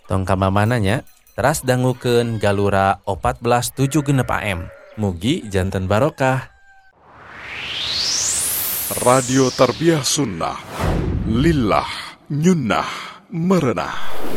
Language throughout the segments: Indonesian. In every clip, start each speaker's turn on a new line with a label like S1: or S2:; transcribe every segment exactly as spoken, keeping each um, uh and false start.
S1: Tong kamamananya teras dangukeun Galura opat belas tujuh genep A M. Mugi janten barokah.
S2: Radio Tarbiyah Sunnah Lillah Nyunnah Merenah.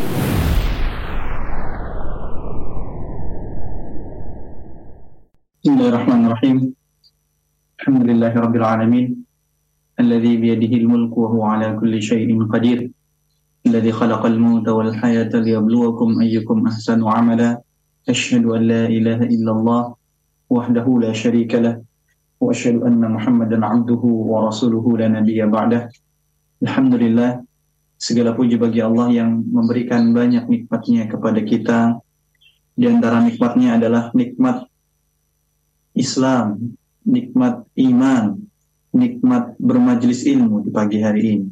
S3: Bismillahirrahmanirrahim. Alhamdulillahirabbil alamin. Alladzi biyadihi al-mulku wa huwa ala kulli syai'in qadir. Alladzi khalaqal mauta wal hayata liyabluwakum ayyukum ahsanu amala. Asyhadu an la ilaha illallah wahdahu la syarika lah. Wa asyhadu anna Muhammadan 'abduhu wa rasuluhu la nabiyya ba'dah. Alhamdulillah, segala puji bagi Allah yang memberikan banyak nikmat-Nya kepada kita. Di antara nikmat-Nya adalah nikmat Islam, nikmat iman, nikmat bermajlis ilmu di pagi hari ini.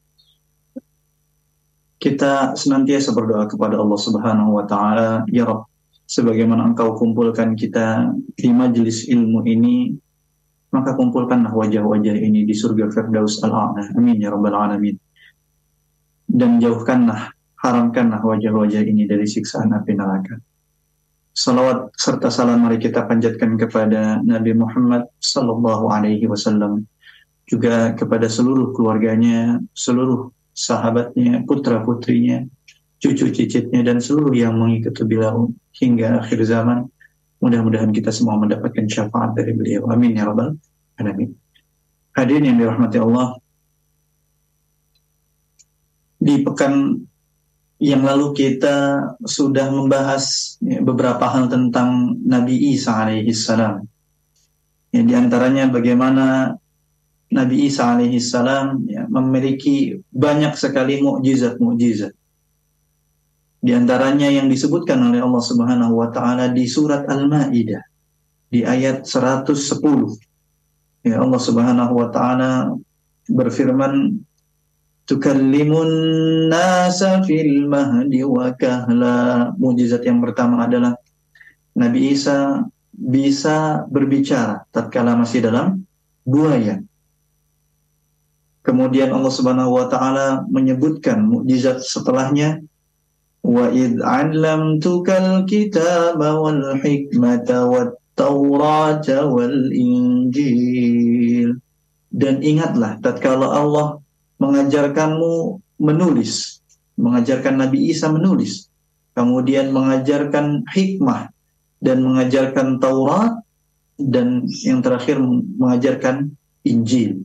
S3: Kita senantiasa berdoa kepada Allah Subhanahu wa taala, ya Rabb, sebagaimana Engkau kumpulkan kita di majlis ilmu ini, maka kumpulkanlah wajah-wajah ini di surga Firdaus Al-A'la. Amin ya rabbal alamin. Dan jauhkanlah, haramkanlah wajah-wajah ini dari siksaan api neraka. Salawat serta salam mari kita panjatkan kepada Nabi Muhammad sallallahu alaihi wasallam, juga kepada seluruh keluarganya, seluruh sahabatnya, putra-putrinya, cucu cicitnya, dan seluruh yang mengikuti beliau hingga akhir zaman. Mudah-mudahan kita semua mendapatkan syafaat dari beliau. Amin ya rabbal alamin. Hadirin yang dirahmati Allah, di pekan yang lalu kita sudah membahas ya, beberapa hal tentang Nabi Isa alaihi salam. Ya, di antaranya bagaimana Nabi Isa alaihi salam ya, memiliki banyak sekali mukjizat-mukjizat. Di antaranya yang disebutkan oleh Allah Subhanahu wa taala di surat Al-Maidah di ayat seratus sepuluh. Ya, Allah Subhanahu wa taala berfirman, tukallimun nasa fil mahdi wa kahla. Mukjizat yang pertama adalah Nabi Isa bisa berbicara tatkala masih dalam buaya. Kemudian Allah Subhanahu wa taala menyebutkan mukjizat setelahnya, wa id 'allamtukal kitaba wal hikmata wat taurata wal injil. Dan ingatlah tatkala Allah mengajarkanmu menulis, mengajarkan Nabi Isa menulis, kemudian mengajarkan hikmah dan mengajarkan Taurat, dan yang terakhir mengajarkan Injil.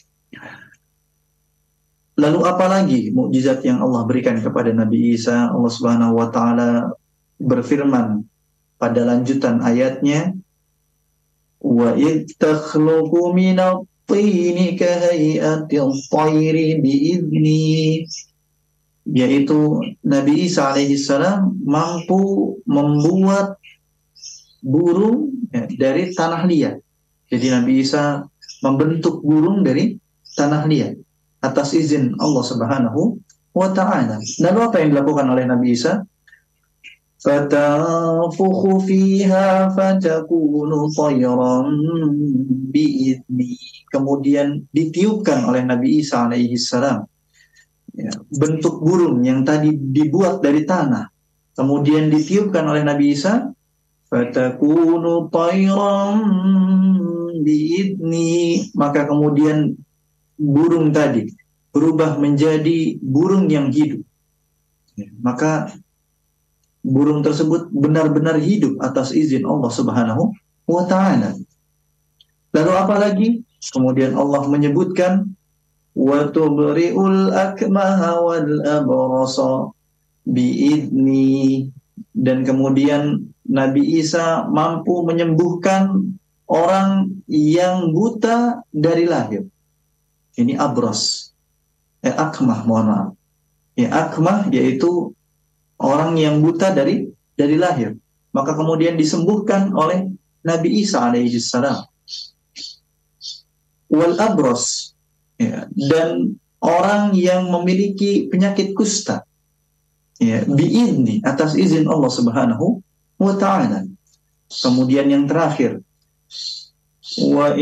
S3: Lalu apa lagi mukjizat yang Allah berikan kepada Nabi Isa? Allah Subhanahu wa taala berfirman pada lanjutan ayatnya, wa id takhluqu minat tini kahay'atil tayri bi'izni, yaitu Nabi Isa alaihi salam mampu membuat burung ya, dari tanah liat. Jadi Nabi Isa membentuk burung dari tanah liat atas izin Allah Subhanahu wa ta'ala. Lalu apa yang dilakukan oleh Nabi Isa? Fatanfukhu fiha fatakunu tayran bi'izni. Kemudian ditiupkan oleh Nabi Isa alaihi salam ya, bentuk burung yang tadi dibuat dari tanah. Kemudian ditiupkan oleh Nabi Isa, fatakunu tayran bi'izni. Maka kemudian burung tadi berubah menjadi burung yang hidup. Ya, maka burung tersebut benar-benar hidup atas izin Allah Subhanahu wa ta'ala. Lalu apa lagi? Kemudian Allah menyebutkan wa tubri'ul akmaha wal abrasa bi'idni, dan kemudian Nabi Isa mampu menyembuhkan orang yang buta dari lahir. Ini abras, eh, akmah, mohon maaf. Ya, akmah yaitu orang yang buta dari dari lahir. Maka kemudian disembuhkan oleh Nabi Isa alaihi salam. Wal abras, ya, dan orang yang memiliki penyakit kusta, ya, biidni, atas izin Allah Subhanahu wa ta'ala. Kemudian yang terakhir, wa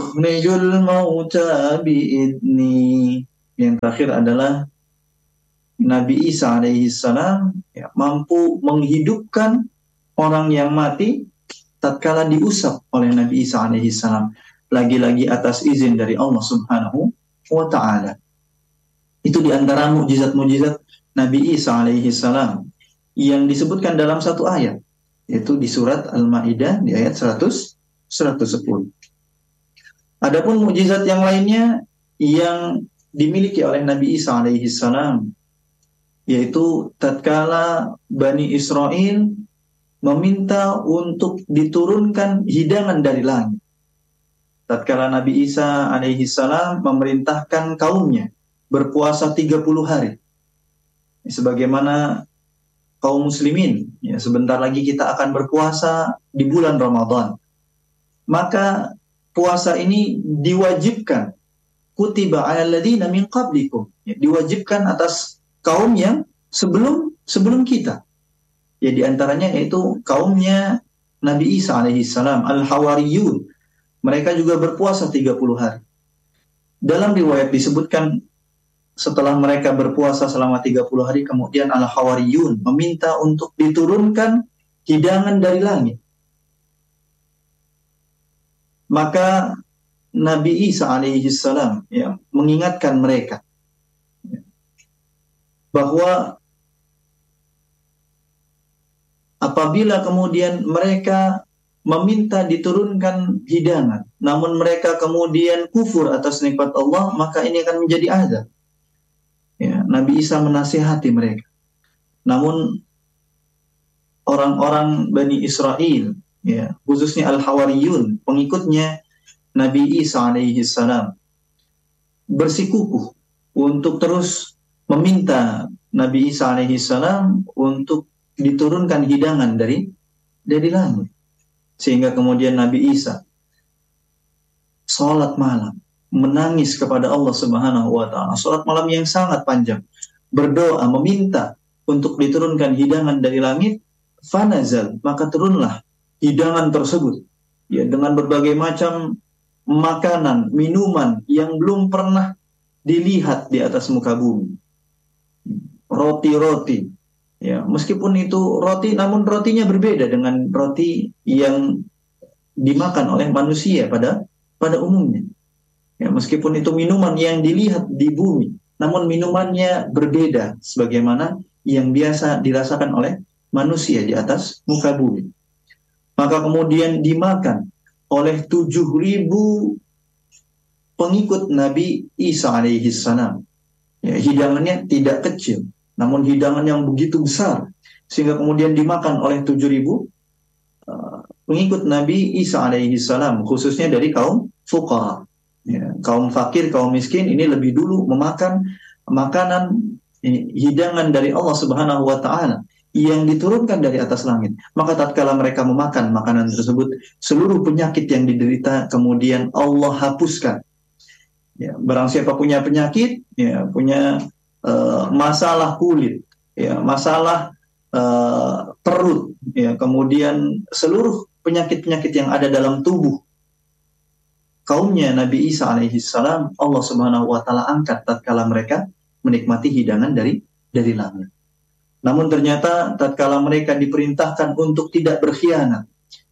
S3: itukhrijul mauta biidni. Yang terakhir adalah Nabi Isa alaihi salam ya, mampu menghidupkan orang yang mati tatkala diusap oleh Nabi Isa alaihi salam, lagi-lagi atas izin dari Allah Subhanahu wa taala. Itu di antara mukjizat-mukjizat Nabi Isa alaihi salam yang disebutkan dalam satu ayat, yaitu di surat Al-Maidah di ayat seratus, seratus sepuluh. Adapun mukjizat yang lainnya yang dimiliki oleh Nabi Isa alaihi salam, yaitu tatkala Bani Israel meminta untuk diturunkan hidangan dari langit. Tatkala Nabi Isa alaihi salam memerintahkan kaumnya berpuasa tiga puluh hari. Sebagaimana kaum muslimin, ya, sebentar lagi kita akan berpuasa di bulan Ramadan. Maka puasa ini diwajibkan, kutiba 'alal ladzina min qablikum, ya, diwajibkan atas kaum yang sebelum sebelum kita. Ya, di antaranya yaitu kaumnya Nabi Isa alaihi salam, al-Hawariyun. Mereka juga berpuasa tiga puluh hari. Dalam riwayat disebutkan setelah mereka berpuasa selama tiga puluh hari, kemudian al-Hawariyun meminta untuk diturunkan hidangan dari langit. Maka Nabi Isa alaihi salam ya, mengingatkan mereka bahwa apabila kemudian mereka meminta diturunkan hidangan, namun mereka kemudian kufur atas nikmat Allah, maka ini akan menjadi azab. Ya, Nabi Isa menasihati mereka. Namun orang-orang Bani Israel, ya, khususnya Al-Hawariyun, pengikutnya Nabi Isa alaihi salam, bersikukuh untuk terus meminta Nabi Isa alaihi salam untuk diturunkan hidangan dari dari langit. Sehingga kemudian Nabi Isa sholat malam, menangis kepada Allah Subhanahu wa taala, sholat malam yang sangat panjang, berdoa meminta untuk diturunkan hidangan dari langit. Fanazal, maka turunlah hidangan tersebut, ya, dengan berbagai macam makanan, minuman yang belum pernah dilihat di atas muka bumi. Roti-roti, ya, meskipun itu roti, namun rotinya berbeda dengan roti yang dimakan oleh manusia pada pada umumnya. Ya, meskipun itu minuman yang dilihat di bumi, namun minumannya berbeda sebagaimana yang biasa dirasakan oleh manusia di atas muka bumi. Maka kemudian dimakan oleh tujuh ribu pengikut Nabi Isa alaihi salam. Ya, hidangannya tidak kecil, namun hidangan yang begitu besar, sehingga kemudian dimakan oleh tujuh ribu uh, pengikut Nabi Isa alaihi salam, khususnya dari kaum fuqara. Ya, kaum fakir, kaum miskin ini lebih dulu memakan makanan ini, hidangan dari Allah Subhanahu wa taala yang diturunkan dari atas langit. Maka tatkala mereka memakan makanan tersebut, seluruh penyakit yang diderita kemudian Allah hapuskan. Ya, barang siapa punya penyakit, ya, punya uh, masalah kulit, ya, masalah uh, perut, ya, kemudian seluruh penyakit-penyakit yang ada dalam tubuh kaumnya Nabi Isa alaihi salam, Allah Subhanahu wa taala angkat tatkala mereka menikmati hidangan dari dari langit. Namun ternyata tatkala mereka diperintahkan untuk tidak berkhianat,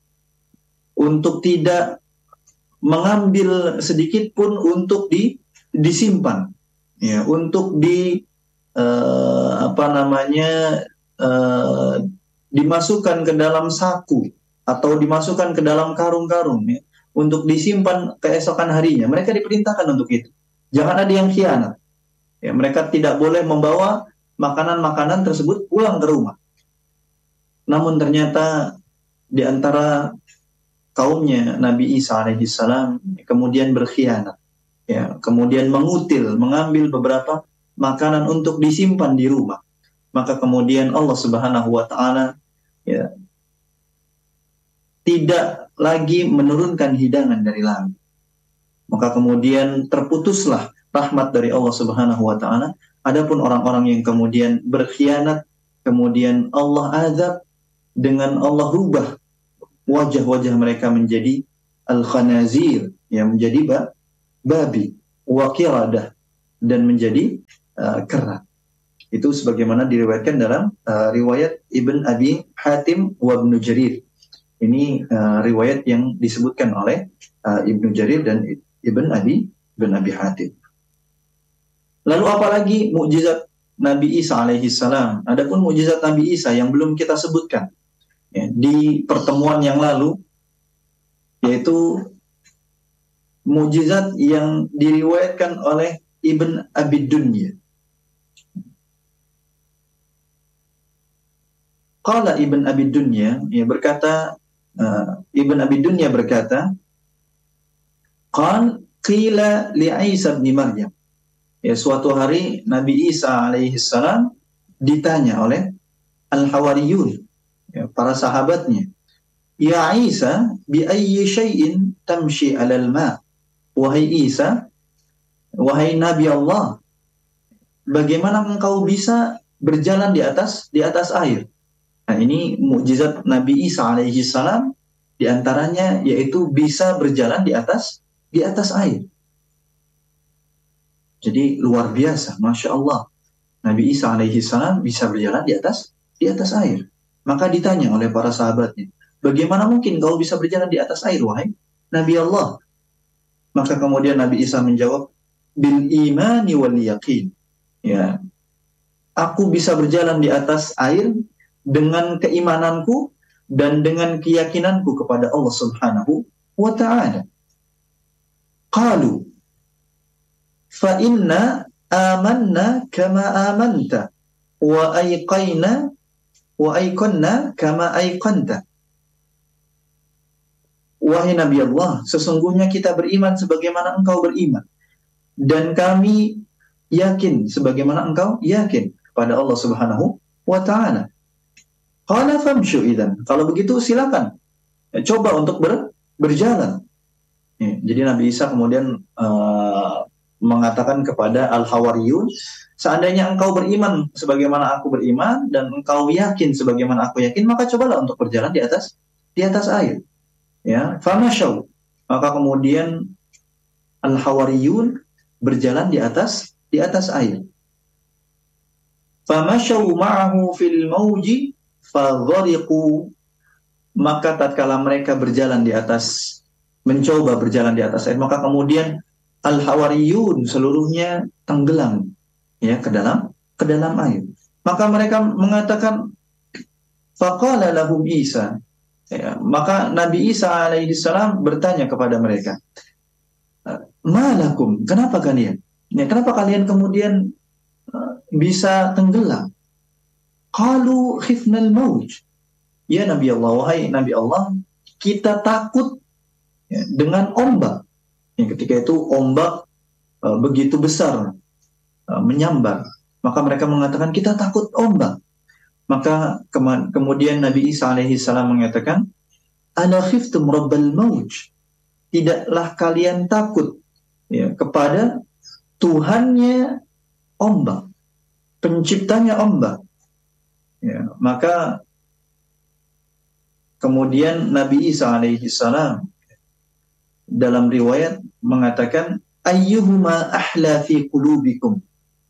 S3: untuk tidak mengambil sedikit pun untuk di, disimpan, ya, untuk di uh, apa namanya uh, dimasukkan ke dalam saku atau dimasukkan ke dalam karung-karung, ya, untuk disimpan keesokan harinya. Mereka diperintahkan untuk itu. Jangan ada yang khianat. Ya, mereka tidak boleh membawa makanan-makanan tersebut pulang ke rumah. Namun ternyata di antara kaumnya Nabi Isa alaihi salam kemudian berkhianat, ya, kemudian mengutil, mengambil beberapa makanan untuk disimpan di rumah. Maka kemudian Allah Subhanahu wa taala, ya, tidak lagi menurunkan hidangan dari langit. Maka kemudian terputuslah rahmat dari Allah Subhanahu wa taala. Adapun orang-orang yang kemudian berkhianat, kemudian Allah azab dengan Allah rubah wajah-wajah mereka menjadi al-khanazir, yang menjadi ba- babi, wa qiradah, dan menjadi uh, kera. Itu sebagaimana diriwayatkan dalam uh, riwayat Ibn Abi Hatim wa Ibnu Jarir. Ini uh, riwayat yang disebutkan oleh uh, Ibnu Jarir dan Ibn Abi Ibn Abi Hatim. Lalu apalagi mukjizat Nabi Isa alaihi salam. Adapun mukjizat Nabi Isa yang belum kita sebutkan ya, di pertemuan yang lalu, yaitu mukjizat yang diriwayatkan oleh Ibn Abi Dunya. Qala Ibn Abi Dunya, ya berkata, uh, Ibn Abi Dunya berkata, Qal qila li Isa bin Maryam. Ya, suatu hari Nabi Isa alaihi salam ditanya oleh Al-Hawariyun, ya, para sahabatnya, Ya Isa, bi ayyi syai'in tamshi 'alal ma'? Wahai Isa, wahai Nabi Allah, bagaimana engkau bisa berjalan di atas di atas air? Nah, ini mukjizat Nabi Isa alaihi salam, di antaranya yaitu bisa berjalan di atas di atas air. Jadi luar biasa, Masya Allah. Nabi Isa alaihi salam bisa berjalan di atas di atas air. Maka ditanya oleh para sahabatnya, bagaimana mungkin kau bisa berjalan di atas air, wahai Nabi Allah? Maka kemudian Nabi Isa menjawab, bil imani wal yaqin. Ya, aku bisa berjalan di atas air dengan keimananku dan dengan keyakinanku kepada Allah Subhanahu wa ta'ala. Qalu fa inna amanna kama amanta wa ayqaina wa ayqanna kama ayqanta. Wahai Nabi Allah, sesungguhnya kita beriman sebagaimana engkau beriman, dan kami yakin sebagaimana engkau yakin kepada Allah Subhanahu wa ta'ala. Qala famshu idzan. Kalau begitu silakan, ya, coba untuk ber, berjalan. Ya, jadi Nabi Isa kemudian uh, mengatakan kepada Al-Hawariyun, seandainya engkau beriman sebagaimana aku beriman dan engkau yakin sebagaimana aku yakin, maka cobalah untuk berjalan di atas di atas air. Ya, famasyaw. Maka kemudian Al-Hawariyun berjalan di atas di atas air. Famasyaw ma'ahu fil mawji fadhariqu. Maka tatkala mereka berjalan di atas, mencoba berjalan di atas air, maka kemudian Al-Hawariyun seluruhnya tenggelam ya ke dalam ke dalam air. Maka mereka mengatakan, faqala lahum Isa. Ya, maka Nabi Isa alaihi salam bertanya kepada mereka, malakum, kenapa kalian? Ya, kenapa kalian kemudian uh, bisa tenggelam? Qalu khifnal mauj. Ya Nabi Allah, wahai Nabi Allah, kita takut ya, dengan ombak. Ya, ketika itu ombak uh, begitu besar uh, menyambar. Maka mereka mengatakan kita takut ombak. Maka ke- kemudian Nabi Isa alaihi salam mengatakan, ala khiftum rabbal mauj. Tidaklah kalian takut ya, kepada Tuhannya ombak, penciptanya ombak. Ya, maka kemudian Nabi Isa alaihi salam dalam riwayat mengatakan, ayyuhuma ahla fi qulubikum.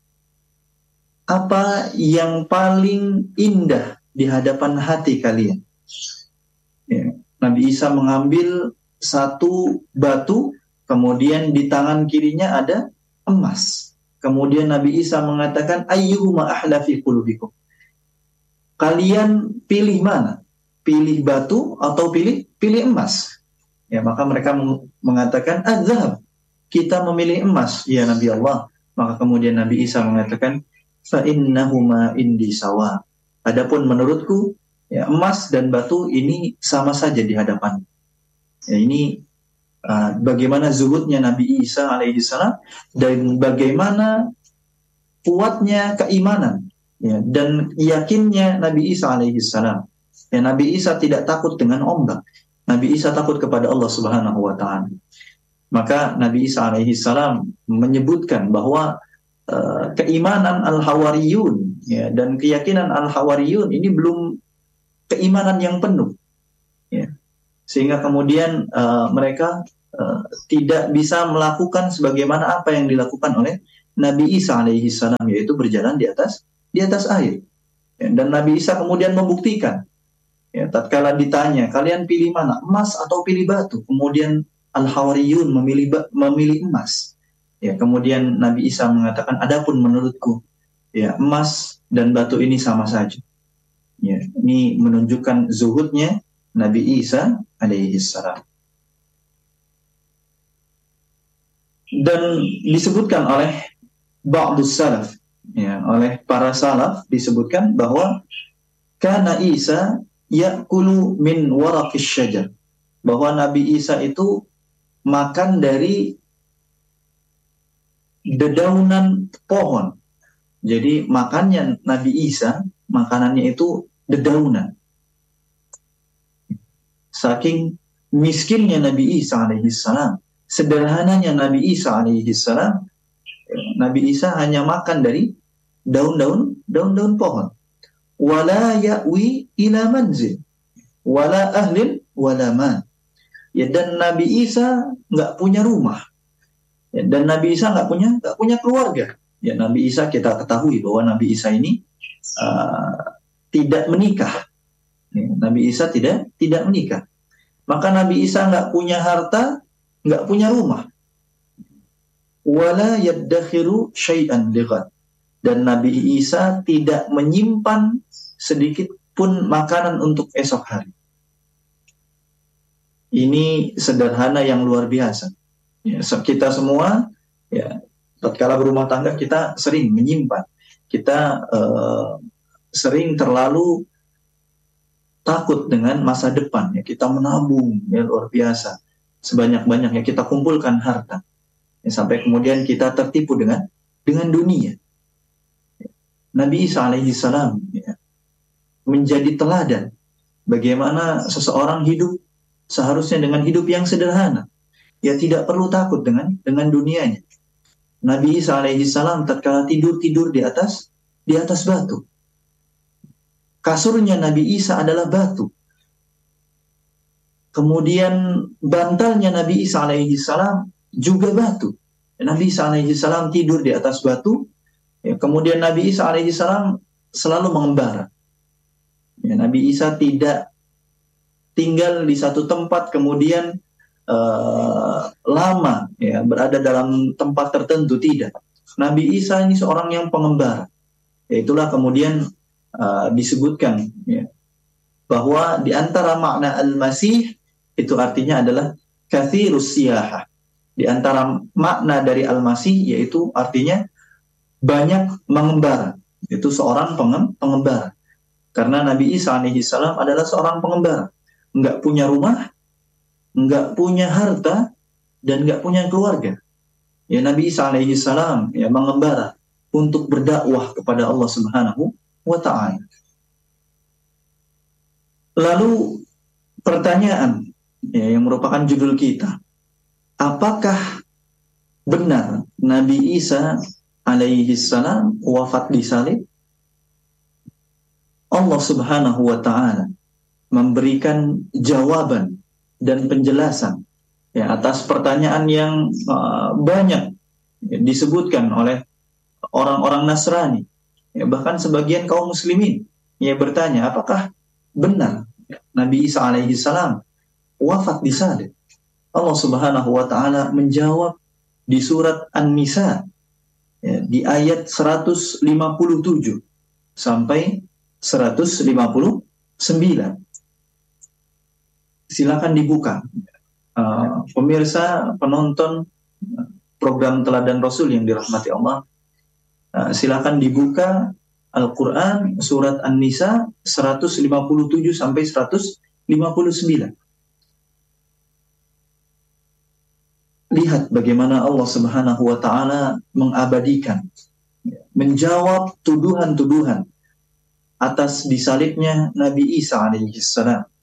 S3: Apa yang paling indah di hadapan hati kalian? Ya, Nabi Isa mengambil satu batu, kemudian di tangan kirinya ada emas. Kemudian Nabi Isa mengatakan, ayyuhuma ahla fi qulubikum. Kalian pilih mana? Pilih batu atau pilih pilih emas? Ya, maka mereka mengatakan, adzhab. Kita memilih emas, ya Nabi Allah. Maka kemudian Nabi Isa mengatakan, fa innahuma indi sawa. Adapun menurutku, ya, emas dan batu ini sama saja di hadapan. Ya, ini uh, bagaimana zuhudnya Nabi Isa alaihi salam dan bagaimana kuatnya keimanan ya, dan yakinnya Nabi Isa alaihi salam. Ya, Nabi Isa tidak takut dengan ombak. Nabi Isa takut kepada Allah Subhanahu wa ta'ala. Maka Nabi Isa alaihi salam menyebutkan bahwa uh, keimanan Al-Hawariyun ya, dan keyakinan Al-Hawariyun ini belum keimanan yang penuh. Ya. Sehingga kemudian uh, mereka uh, tidak bisa melakukan sebagaimana apa yang dilakukan oleh Nabi Isa alaihi salam, yaitu berjalan di atas di atas air. Ya, dan Nabi Isa kemudian membuktikan. Ya, tatkala ditanya, kalian pilih mana, emas atau pilih batu? Kemudian Al-Hawariyun memilih memilih emas. Ya, kemudian Nabi Isa mengatakan, adapun menurutku, ya emas dan batu ini sama saja. Ya, ini menunjukkan zuhudnya Nabi Isa alaihi salam. Dan disebutkan oleh ba'dus salaf, ya, oleh para salaf disebutkan bahwa kana Isa ya'kulu min waraqis syajar, bahwa Nabi Isa itu makan dari dedaunan pohon. Jadi makannya Nabi Isa, makanannya itu dedaunan. Saking miskinnya Nabi Isa alaihi salam, sederhananya Nabi Isa alaihi salam, Nabi Isa hanya makan dari daun-daun daun-daun pohon. Wala ya'wi ila manzil wala ahlin wala man. Ya, dan Nabi Isa nggak punya rumah. Ya, dan Nabi Isa nggak punya nggak punya keluarga. Ya, Nabi Isa kita ketahui bahwa Nabi Isa ini uh, tidak menikah. Ya, Nabi Isa tidak tidak menikah. Maka Nabi Isa nggak punya harta, nggak punya rumah. Wala yaddakhiru syai'an lighad. Dan Nabi Isa tidak menyimpan sedikit pun makanan untuk esok hari. Ini sederhana yang luar biasa. Ya, kita semua, ya, tatkala berumah tangga kita sering menyimpan. Kita uh, sering terlalu takut dengan masa depan. Ya, kita menabung, ya, luar biasa. Sebanyak-banyaknya kita kumpulkan harta. Ya, sampai kemudian kita tertipu dengan dengan dunia. Nabi Isa alaihi salam, ya, menjadi teladan bagaimana seseorang hidup seharusnya dengan hidup yang sederhana. Ya, tidak perlu takut dengan dengan dunianya. Nabi Isa alaihi salam tatkala tidur tidur di atas di atas batu. Kasurnya Nabi Isa adalah batu. Kemudian bantalnya Nabi Isa alaihi salam juga batu. Nabi Isa alaihi salam tidur di atas batu. Ya, kemudian Nabi Isa alaihi salam selalu mengembara. Ya, Nabi Isa tidak tinggal di satu tempat kemudian uh, lama, ya, berada dalam tempat tertentu, tidak. Nabi Isa ini seorang yang pengembara. Ya, itulah kemudian uh, disebutkan, ya, bahwa di antara makna al-Masih itu artinya adalah katsirus siyahah. Di antara makna dari al-Masih yaitu artinya banyak mengembara. Itu seorang pengembara. Karena Nabi Isa alaihi salam adalah seorang pengembara. Enggak punya rumah, enggak punya harta, dan enggak punya keluarga. Ya, Nabi Isa alaihi salam, ya, mengembara untuk berdakwah kepada Allah Subhanahu wa taala. Lalu pertanyaan, ya, yang merupakan judul kita. Apakah benar Nabi Isa alaihi salam wafat di salib? Allah Subhanahu wa taala memberikan jawaban dan penjelasan, ya, atas pertanyaan yang uh, banyak, ya, disebutkan oleh orang-orang Nasrani, ya, bahkan sebagian kaum muslimin, ya, bertanya apakah benar, ya, Nabi Isa alaihi salam wafat di salib? Allah Subhanahu wa taala menjawab di surat An-Nisa, ya, di ayat seratus lima puluh tujuh sampai seratus lima puluh sembilan. Silakan dibuka, uh, pemirsa, penonton program Teladan Rasul yang dirahmati Allah. Uh, silakan dibuka Al-Quran surat An-Nisa seratus lima puluh tujuh sampai seratus lima puluh sembilan. Lihat bagaimana Allah Subhanahu wa taala mengabadikan, menjawab tuduhan-tuduhan atas disalibnya Nabi Isa alaihi salam.